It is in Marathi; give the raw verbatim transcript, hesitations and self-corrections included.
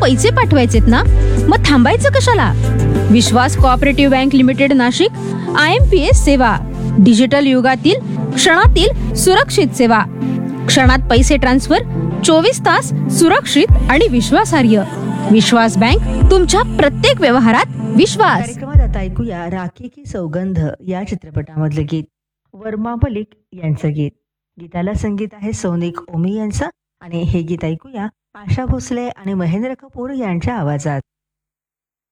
पैसे पाठवायचेत ना, मग थांबायचं कशाला? विश्वास cooperative bank limited Nashik, I am P S सेवा, डिजिटल युगातील क्षणातील सुरक्षित सेवा. क्षणात पैसे ट्रान्सफर, चोवीस तास सुरक्षित आणि विश्वासार्ह. विश्वास बँक, तुमच्या प्रत्येक व्यवहारात विश्वास. कार्यक्रमात आता ऐकूया राखी की सौगंध या चित्रपटामधले गीत. वर्मा मलिक यांचं गीत. गीताला संगीत आहे सौनिक ओमी यांचं आणि हे गीत ऐकूया आशा भोसले आणि महेंद्र कपूर यांच्या आवाजात.